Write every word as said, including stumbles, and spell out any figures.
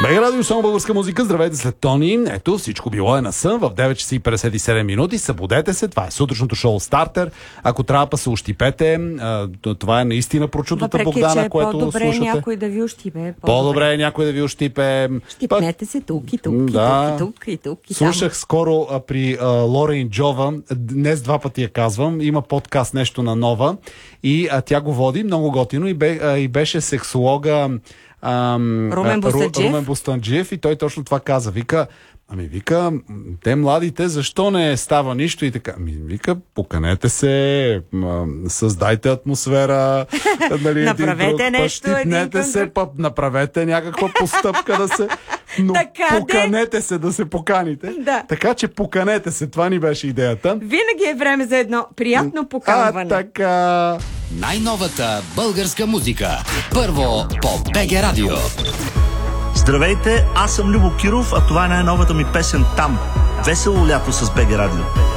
БГ Радио, само българска музика. Здравейте след Тони. Ето, всичко било е на сън в девет часа и петдесет и седем минути. Събудете се. Това е сутрешното шоу Стартер. Ако трябва па се ущипете, това е наистина прочутата Богдана, че което по-добре слушате. По-добре някой да ви ущипе. По-добре, по-добре е някой да ви ущипе. Щипнете се тук и тук, да. и тук, и тук, и тук, и Слушах там. скоро а, при а, Лорен Джова, днес два пъти я казвам, има подкаст нещо на нова и а, тя го води много готино и, бе, а, и беше сексолога ам, Румен Бостанджиев. Румен Бостанджиев и той точно това каза. Вика, ами вика, те младите, защо не става нищо и така? Ами вика, поканете се, създайте атмосфера, нали, направете нещо, щипнете се, па, направете някаква постъпка да се... Но така поканете се, да се поканите. Да. Така че поканете се, това ни беше идеята. Винаги е време за едно приятно поканване. А, така... Най-новата българска музика. Първо по БГ Радио. Здравейте, аз съм Любо Киров, а това е най-новата ми песен "Там". Весело лято с БГ Радио.